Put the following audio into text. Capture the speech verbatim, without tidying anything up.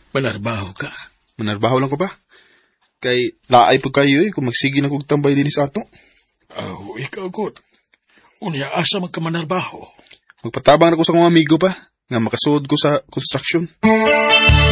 Manarbaho ka. Manarbaho lang ko pa. Kay laay po kayo eh, kung magsige na kong tambay din sa ato. Oh, ikaw good. Unya asa magkamanarbaho. Magpatabang na ko sa kong amigo pa, nga makasuod ko sa construction.